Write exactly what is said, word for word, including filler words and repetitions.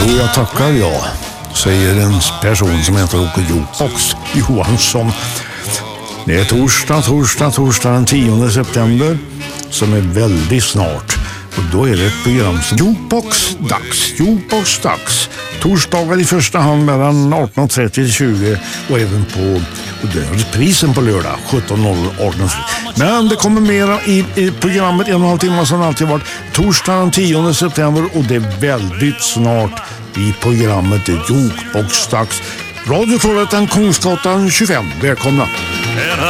Jo, jag tackar jag, säger en person som heter Åke Jukebox Johansson. Det är torsdag, torsdag, torsdag den tionde september som är väldigt snart. Och då är det ett program som Jukebox-dags, Jukebox-dags. Torsdagar i första hand mellan arton trettio till tjugo och även på och det är reprisen på lördag sjutton noll arton. Men det kommer mera i, i programmet en och en halv timme som alltid varit torsdag den tionde september och det är väldigt snart i programmet Jukebox-dags. Radio Trollhättan, Kungsgatan tjugofem. Välkomna!